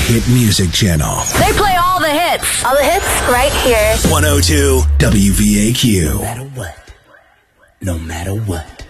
hit music channel. They play all the hits. All the hits right here. 102 WVAQ. No matter what. No matter what.